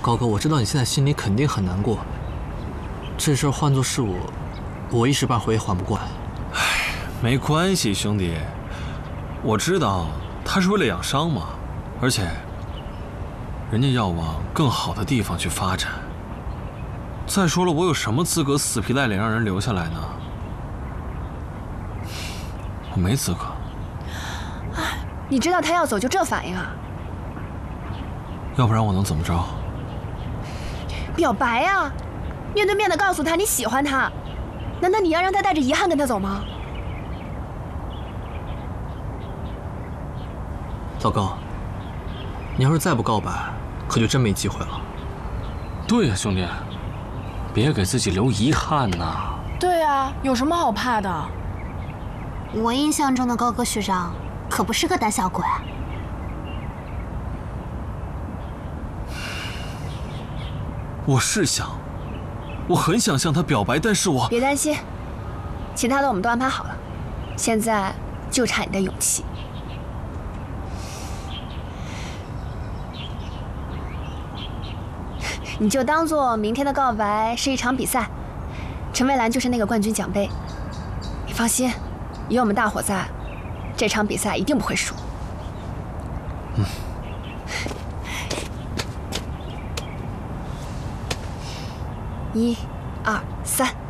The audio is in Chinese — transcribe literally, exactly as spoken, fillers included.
高哥，我知道你现在心里肯定很难过。这事儿换作是我，我一时半会也缓不过来。 唉，没关系，兄弟，我知道他是为了养伤嘛，而且人家要往更好的地方去发展。再说了，我有什么资格死皮赖脸让人留下来呢？我没资格。 哎，你知道他要走就这反应啊？ 要不然我能怎么着？ 表白呀、啊，面对面的告诉他你喜欢他，难道你要让他带着遗憾跟他走吗？ 老高，你要是再不告白，可就真没机会了。 对呀、啊，兄弟，别给自己留遗憾呐。 对啊，有什么好怕的？ 我印象中的高哥学长可不是个胆小鬼。 我是想，我很想向他表白，但是我…… 别担心，其他的我们都安排好了，现在就差你的勇气。你就当做明天的告白是一场比赛，陈蔚蓝就是那个冠军奖杯。你放心，有我们大伙在，这场比赛一定不会输。 嗯。 一、二、三。